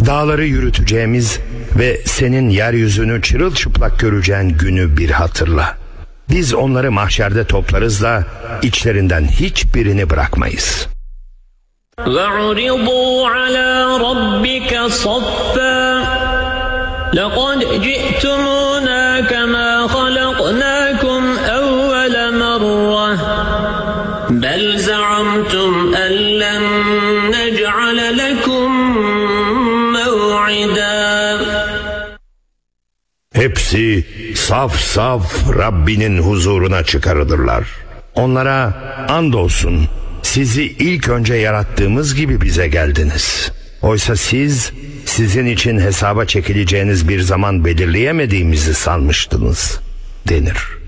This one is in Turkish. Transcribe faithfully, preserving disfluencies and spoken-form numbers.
Dağları yürüteceğimiz ve senin yeryüzünü çırılçıplak göreceğin günü bir hatırla. Biz onları mahşerde toplarız da içlerinden hiçbirini bırakmayız. وَعُرِضُوا عَلَى رَبِّكَ صَفًّا لَقَدْ جِئْتُمُونَا كَمَا خَلَقْنَاكُمْ أَوَّلَ مَرَّةٍ بَلْ زَعَمْتُمْ أَن لَّن نَّجْعَلَ لَكُم مَّوْعِدًا. Hepsi saf saf Rabbinin huzuruna çıkarılırlar. Onlara andolsun sizi ilk önce yarattığımız gibi bize geldiniz. Oysa siz sizin için hesaba çekileceğiniz bir zaman belirleyemediğimizi sanmıştınız denir.